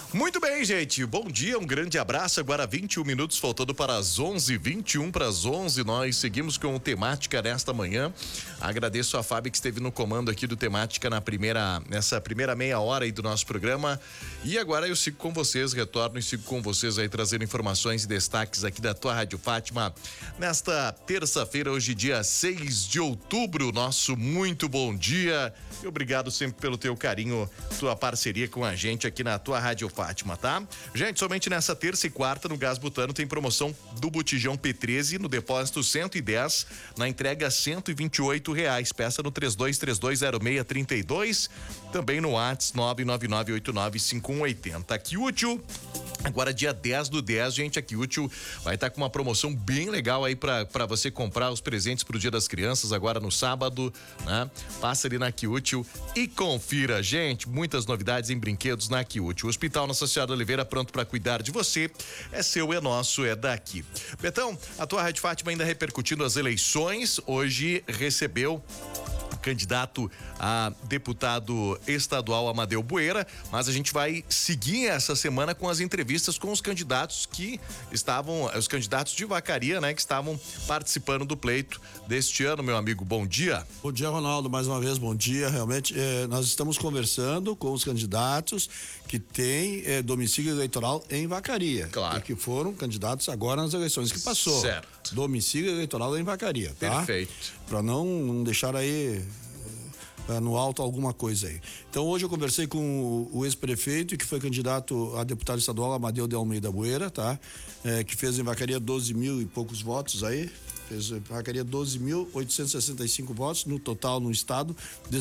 Muito bem, gente. Bom dia, um grande abraço. Agora 21 minutos, faltando para as 11h21 para as 11. Nós seguimos com o Temática nesta manhã. Agradeço a Fábio que esteve no comando aqui do Temática nessa primeira meia hora aí do nosso programa. E agora eu sigo com vocês, retorno e sigo com vocês aí trazendo informações e destaques aqui da tua Rádio Fátima. Nesta terça-feira, hoje dia 6 de outubro, nosso muito bom dia. E obrigado sempre pelo teu carinho, tua parceria com a gente aqui na tua Rádio Fátima, tá? Gente, somente nessa terça e quarta no Gás Butano tem promoção do botijão P13 no depósito 110, na entrega R$128. Peça no 32320632, também no WhatsApp 999895180. Aqui útil. Agora dia 10/10, gente, aqui útil vai estar com uma promoção bem legal aí pra você comprar os presentes pro Dia das Crianças agora no sábado, né? Passa ali na Quiútil e confira, gente, muitas novidades em brinquedos na Quiútil. O Hospital Nossa Senhora Oliveira pronto pra cuidar de você, é seu, é nosso, é daqui. Betão, a tua Rádio Fátima ainda repercutindo as eleições, hoje recebeu candidato a deputado estadual Amadeu Bueira, mas a gente vai seguir essa semana com as entrevistas com os candidatos os candidatos de Vacaria, né, que estavam participando do pleito deste ano, meu amigo. Bom dia. Bom dia, Ronaldo, mais uma vez, bom dia. Realmente, nós estamos conversando com os candidatos que têm domicílio eleitoral em Vacaria. Claro. E que foram candidatos agora nas eleições que passou. Certo. Domicílio eleitoral em Vacaria, tá? Perfeito. Para não deixar aí no alto alguma coisa aí. Então hoje eu conversei com o ex-prefeito que foi candidato a deputado estadual, Amadeu de Almeida Bueira, tá? Que fez em Vacaria 12 mil e poucos votos aí. Fez em Vacaria 12.865 votos, no total no estado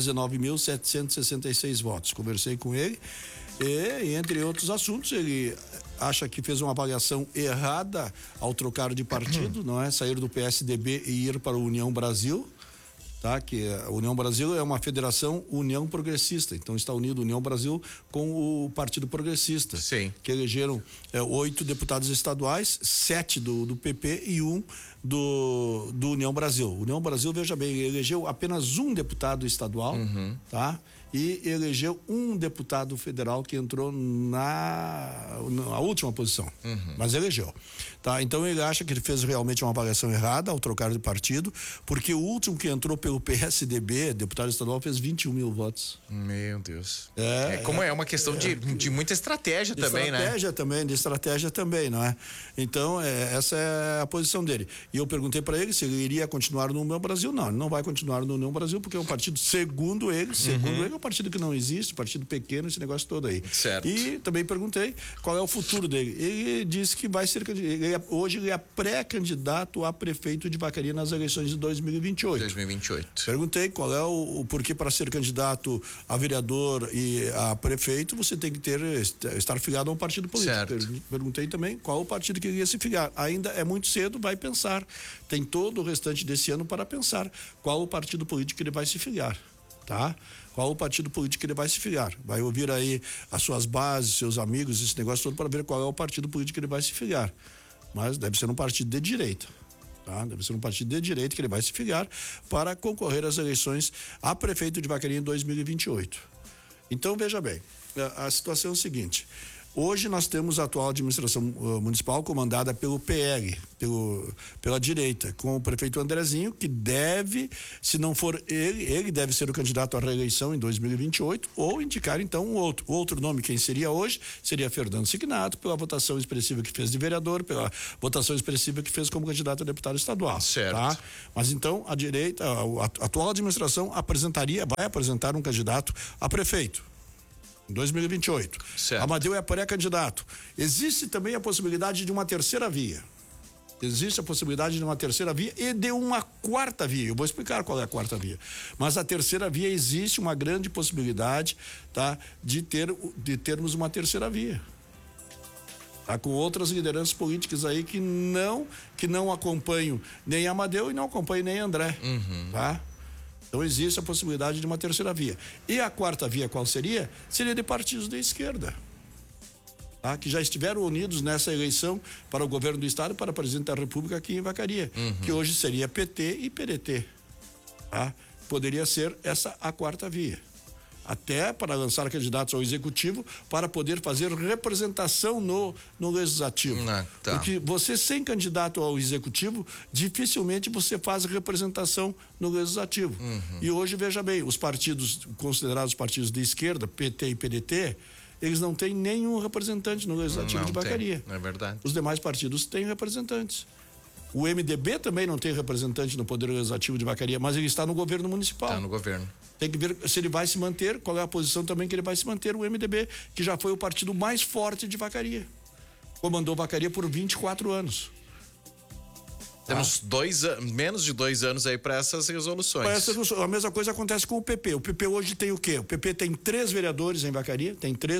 19.766 votos. Conversei com ele e entre outros assuntos, ele acha que fez uma avaliação errada ao trocar de partido, não é? Sair do PSDB e ir para o União Brasil, tá? Que a União Brasil é uma federação União Progressista, então está unido União Brasil com o Partido Progressista. Sim. Que elegeram 8 deputados estaduais, 7 do PP e 1 do União Brasil. União Brasil, veja bem, elegeu apenas um deputado estadual, tá? E elegeu um deputado federal que entrou na última posição, mas elegeu, tá? Então ele acha que ele fez realmente uma avaliação errada ao trocar de partido, porque o último que entrou pelo PSDB, deputado estadual, fez 21 mil votos. Meu Deus. É uma questão de muita estratégia também, né? De estratégia também, não é? Então, essa é a posição dele. E eu perguntei para ele se ele iria continuar no União Brasil. Não, ele não vai continuar no União Brasil, porque é um partido, segundo ele, é um partido que não existe, partido pequeno, esse negócio todo aí. Certo. E também perguntei qual é o futuro dele. Ele disse que vai ser, hoje ele é pré-candidato a prefeito de Vacaria nas eleições de 2028. Perguntei qual é o porquê para ser candidato a vereador e a prefeito, você tem que estar filiado a um partido político. Certo. Perguntei também qual o partido que ele ia se filiar. Ainda é muito cedo, vai pensar. Tem todo o restante desse ano para pensar qual o partido político que ele vai se filiar, tá? Qual o partido político que ele vai se filiar. Vai ouvir aí as suas bases, seus amigos, esse negócio todo para ver qual é o partido político que ele vai se filiar. Mas deve ser um partido de direita. Tá? Deve ser um partido de direita que ele vai se filiar para concorrer às eleições a prefeito de Vacaria em 2028. Então, veja bem, a situação é o seguinte: hoje nós temos a atual administração municipal comandada pelo PL, pela direita, com o prefeito Andrezinho, que deve, se não for ele deve ser o candidato à reeleição em 2028 ou indicar então o outro nome. Quem seria hoje? Seria Fernando Signato, pela votação expressiva que fez de vereador, pela votação expressiva que fez como candidato a deputado estadual. Certo. Tá? Mas então a direita, a atual administração vai apresentar um candidato a prefeito em 2028. Certo. Amadeu é pré-candidato. Existe também a possibilidade de uma terceira via. Existe a possibilidade de uma terceira via e de uma quarta via. Eu vou explicar qual é a quarta via. Mas a terceira via, existe uma grande possibilidade, tá, de termos uma terceira via. Tá, com outras lideranças políticas aí que não acompanham nem Amadeu e não acompanham nem André. Tá? Então existe a possibilidade de uma terceira via. E a quarta via qual seria? Seria de partidos da esquerda, tá? Que já estiveram unidos nessa eleição para o governo do estado e para presidente da República aqui em Vacaria, que hoje seria PT e PDT, tá? Poderia ser essa a quarta via. até para lançar candidatos ao executivo, para poder fazer representação no legislativo. Tá. Porque você, sem candidato ao executivo, dificilmente você faz representação no legislativo. E hoje, veja bem, os partidos considerados partidos de esquerda, PT e PDT, eles não têm nenhum representante no legislativo de Vacaria. É verdade. Os demais partidos têm representantes. O MDB também não tem representante no Poder Legislativo de Vacaria, mas ele está no governo municipal. Está no governo. Tem que ver se ele vai se manter, qual é a posição também que ele vai se manter. O MDB, que já foi o partido mais forte de Vacaria. Comandou Vacaria por 24 anos. Temos menos de 2 anos aí para essas resoluções. A mesma coisa acontece com o PP. O PP hoje tem o quê? O PP tem 3 vereadores em Vacaria,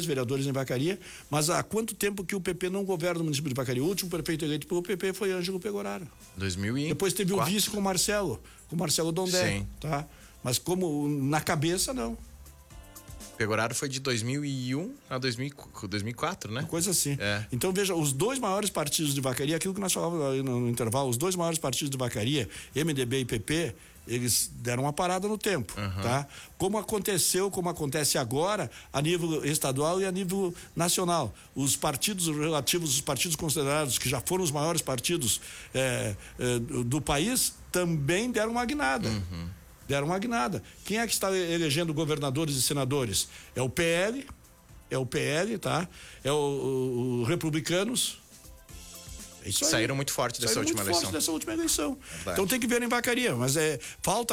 mas há quanto tempo que o PP não governa o município de Vacaria? O último prefeito eleito pelo PP foi Ângelo Pegoraro. 2004. Depois teve o vice com o Marcelo Dondé. Sim. Tá? Mas como na cabeça, não. Pegoraro foi de 2001 a 2004, né? Uma coisa assim. É. Então, veja, os 2 maiores partidos de Vacaria, aquilo que nós falávamos aí no intervalo, os 2 maiores partidos de Vacaria, MDB e PP, eles deram uma parada no tempo, tá? Como acontece agora a nível estadual e a nível nacional. Os partidos relativos, os partidos considerados que já foram os maiores partidos do país, também deram uma guinada. Deram uma guinada. Quem é que está elegendo governadores e senadores? É o PL, tá? É o Republicanos. É isso aí. Saíram muito forte dessa última eleição. Então tem que ver em Vacaria, mas falta,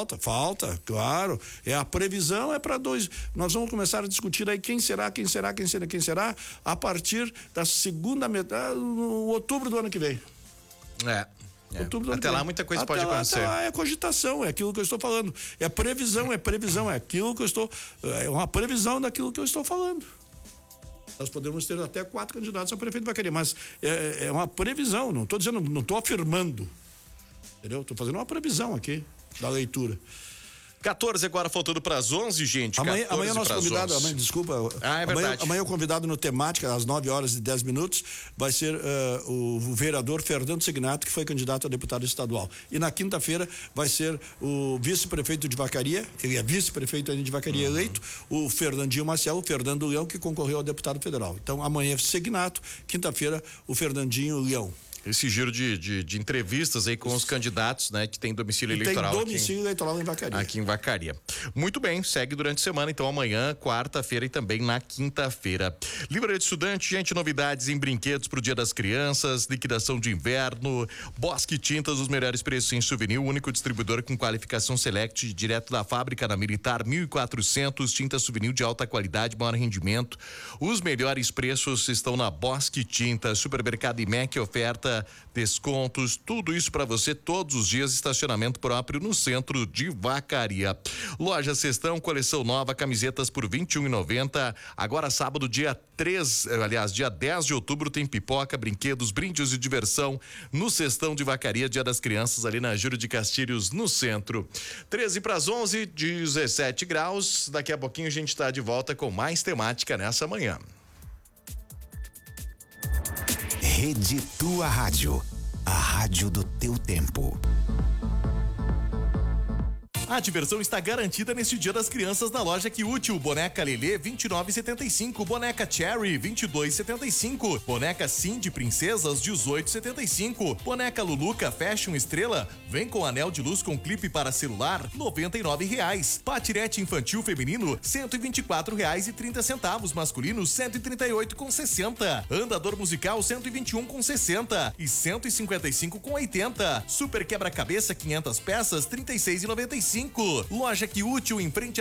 claro. A previsão é para 2. Nós vamos começar a discutir aí quem será a partir da segunda metade, outubro do ano que vem. Até lá muita coisa pode acontecer. Até lá é cogitação, é aquilo que eu estou falando. É previsão, é aquilo que eu estou. É uma previsão daquilo que eu estou falando. Nós podemos ter até 4 candidatos a prefeito de Vacaria, mas é uma previsão, não estou dizendo, não estou afirmando. Entendeu? Estou fazendo uma previsão aqui da leitura. 14 agora, faltando para as 11, gente. Amanhã nosso convidado, é verdade. Amanhã o convidado no Temática, às 9h10, vai ser o vereador Fernando Signato, que foi candidato a deputado estadual. E na quinta-feira vai ser o vice-prefeito de Vacaria, ele é vice-prefeito ainda de Vacaria eleito, o Fernandinho Maciel, o Fernando Leão, que concorreu a deputado federal. Então amanhã é Signato, quinta-feira o Fernandinho Leão. Esse giro de entrevistas aí com os candidatos, né, que tem domicílio eleitoral. Tem domicílio eleitoral em Vacaria. Aqui em Vacaria. Muito bem, segue durante a semana, então amanhã, quarta-feira e também na quinta-feira. Livraria de Estudante, gente, novidades em brinquedos pro Dia das Crianças, liquidação de inverno, Bosque Tintas, os melhores preços em souvenir, o único distribuidor com qualificação Select, direto da fábrica na Militar, 1.400, tinta souvenir de alta qualidade, maior rendimento. Os melhores preços estão na Bosque Tintas, Supermercado IMEC, oferta descontos, tudo isso para você todos os dias, estacionamento próprio no centro de Vacaria. Loja Cestão, coleção nova, camisetas por R$21,90. Agora sábado, dia 10 de outubro, tem pipoca, brinquedos, brindes e diversão no Cestão de Vacaria, Dia das Crianças, ali na Júlio de Castilhos, no centro. 13 para as 11, 17 graus. Daqui a pouquinho a gente está de volta com mais temática nessa manhã. Rede Tua Rádio, a rádio do teu tempo. A diversão está garantida neste Dia das Crianças na loja Que Útil. Boneca Lelê, R$29,75. Boneca Cherry, R$22,75. Boneca Cindy Princesas, R$18,75. Boneca Luluca Fashion Estrela, vem com anel de luz com clipe para celular, R$99. Patinete infantil feminino, R$124,30. Masculino, R$138,60. Andador musical, R$121,60 e R$155,80. Super quebra-cabeça 500 peças, R$36,95. Loja Que Útil, em frente